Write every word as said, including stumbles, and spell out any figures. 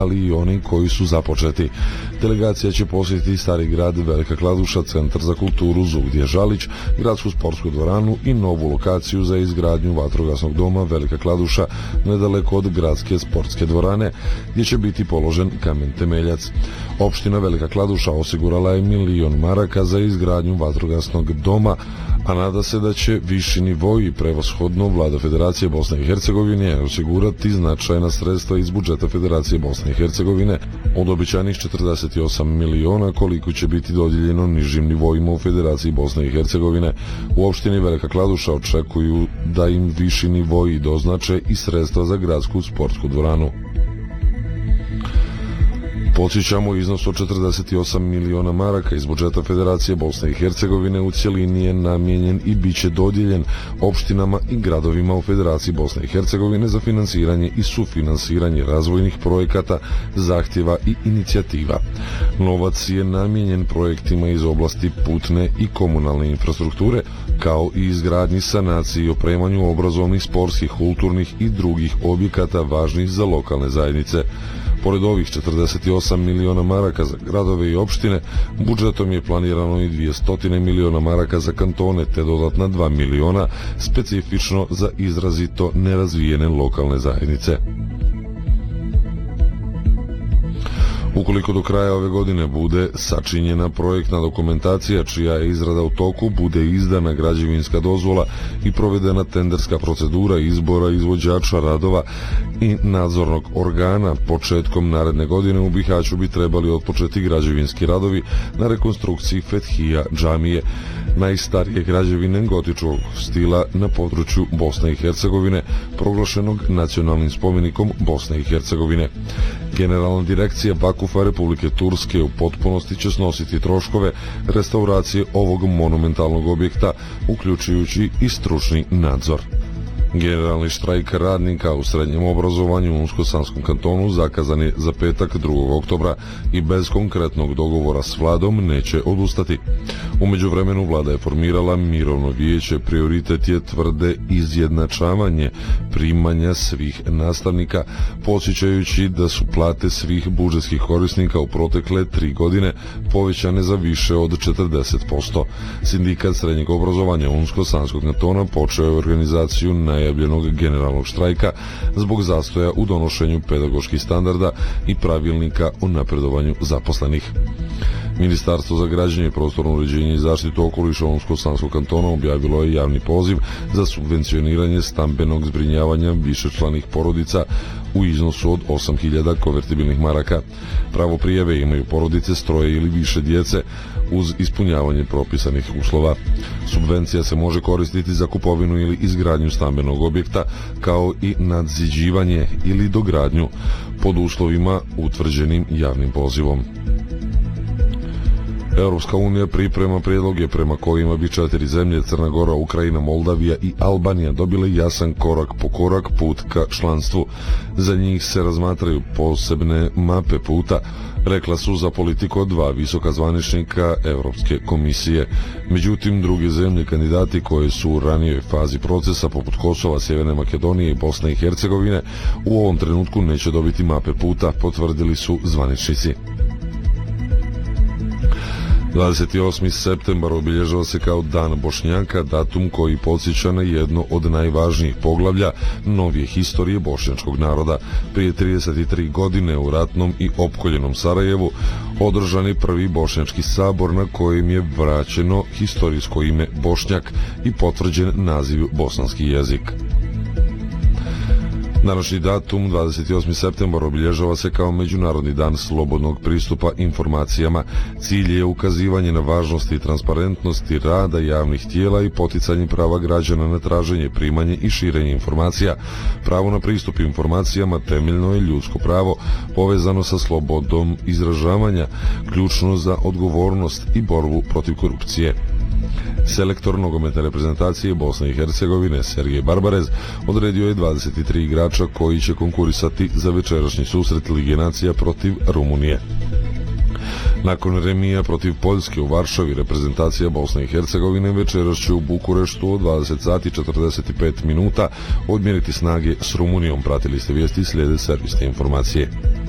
ali i oni koji su započeti. Delegacija će posjetiti Stari grad, Velika Kladuša, Centar za kulturu Zugdje Žalić, gradsku sportsku dvoranu i novu lokaciju za izgradnju vatrogasnog doma Velika Kladuša nedaleko od gradske sportske dvorane, gdje će biti položen kamen temeljac. Opština Velika Kladuša osigurala je milion maraka za izgradnju vatrogasnog doma, a nada se da će viši nivo i prevashodno vlada Federacije Bosne i Hercegovine osigurati značajna sredstva iz budžeta Federacije Bosne i Hercegovine od obećanih četrdeset osam miliona koliko će biti dodijeljeno nižim nivoima u Federaciji Bosne i Hercegovine. U opštini Velika Kladuša očekuju da im viši nivoji doznače i sredstva za gradsku sportsku dvoranu. Podsjećamo, iznos od četrdeset osam miliona maraka iz budžeta Federacije Bosne i Hercegovine u cjelini je namijenjen i bit će dodijeljen opštinama i gradovima u Federaciji Bosne i Hercegovine za finansiranje i sufinansiranje razvojnih projekata, zahtjeva i inicijativa. Novac je namijenjen projektima iz oblasti putne i komunalne infrastrukture, kao i izgradnji, sanaciji i opremanju obrazovnih, sportskih, kulturnih i drugih objekata važnih za lokalne zajednice. Pored ovih četrdeset osam miliona maraka za gradove i opštine, budžetom je planirano i dvjesto miliona maraka za kantone, te dodatna dva miliona specifično za izrazito nerazvijene lokalne zajednice. Ukoliko do kraja ove godine bude sačinjena projektna dokumentacija čija je izrada u toku, bude izdana građevinska dozvola i provedena tenderska procedura izbora izvođača radova i nadzornog organa, početkom naredne godine u Bihaću bi trebali otpočeti građevinski radovi na rekonstrukciji Fethija džamije, najstarije građevine gotičkog stila na području Bosne i Hercegovine, proglašenog nacionalnim spomenikom Bosne i Hercegovine. Generalna direkcija Vakufa Republike Turske u potpunosti će snositi troškove restauracije ovog monumentalnog objekta, uključujući i stručni nadzor. Generalni štrajk radnika u srednjem obrazovanju u Unsko-Sanskom kantonu zakazan je za petak drugog oktobra i bez konkretnog dogovora s vladom neće odustati. U međuvremenu vlada je formirala mirovno vijeće, prioritet je tvrde izjednačavanje primanja svih nastavnika, podsjećajući da su plate svih budžetskih korisnika u protekle tri godine povećane za više od četrdeset posto. Sindikat srednjeg obrazovanja Unsko-Sanskog kantona počeo je organizaciju na najavljenog generalnog štrajka zbog zastoja u donošenju pedagoških standarda i pravilnika o napredovanju zaposlenih. Ministarstvo za građenje i prostorno uređenje i zaštitu okoliša Unsko-Sanskog kantona objavilo je javni poziv za subvencioniranje stambenog zbrinjavanja višečlanih porodica u iznosu od osam hiljada konvertibilnih maraka. Pravo prijave imaju porodice s troje ili više djece uz ispunjavanje propisanih uslova. Subvencija se može koristiti za kupovinu ili izgradnju stambenog objekta, kao i nadziđivanje ili dogradnju pod uslovima utvrđenim javnim pozivom. Europska unija priprema prijedloge prema kojima bi četiri zemlje, Crna Gora, Ukrajina, Moldavija i Albanija, dobile jasan korak po korak put ka članstvu. Za njih se razmatraju posebne mape puta, rekla su za Politico dva visoka zvaničnika Europske komisije. Međutim, druge zemlje kandidati koje su u ranijoj fazi procesa, poput Kosova, Sjeverne Makedonije i Bosne i Hercegovine, u ovom trenutku neće dobiti mape puta, potvrdili su zvaničnici. dvadeset osmi septembar obilježava se kao Dan Bošnjaka, datum koji podsjeća na jedno od najvažnijih poglavlja novije historije bošnjačkog naroda. Prije trideset tri godine u ratnom i opkoljenom Sarajevu održan je prvi bošnjački sabor na kojem je vraćeno historijsko ime Bošnjak i potvrđen naziv bosanski jezik. Današnji datum, dvadeset osmi septembar, obilježava se kao Međunarodni dan slobodnog pristupa informacijama. Cilj je ukazivanje na važnosti i transparentnosti rada javnih tijela i poticanje prava građana na traženje, primanje i širenje informacija. Pravo na pristup informacijama temeljno je ljudsko pravo povezano sa slobodom izražavanja, ključno za odgovornost i borbu protiv korupcije. Selektor nogometne reprezentacije Bosne i Hercegovine Sergej Barbarez odredio je dvadeset tri igrača koji će konkurisati za večerašnji susret Lige nacija protiv Rumunije. Nakon remija protiv Poljske u Varšavi, reprezentacija Bosne i Hercegovine večeras će u Bukureštu od dvadeset sati i četrdeset pet minuta odmjeriti snage s Rumunijom. Pratili ste vijesti, slijede servisne informacije.